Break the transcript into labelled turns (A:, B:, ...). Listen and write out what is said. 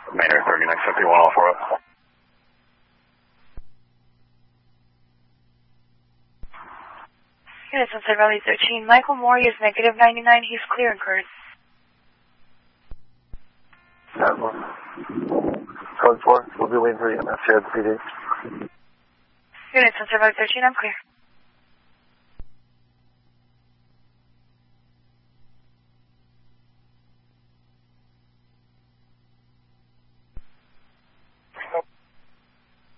A: Maynard 3951, all 4 up.
B: Units on Sunset Valley 13. Michael Moore is negative 99. He's clear and current.
C: That one. Code 4. We'll be waiting for EMS here at the PD.
B: Units on Sunset Valley 13. I'm clear.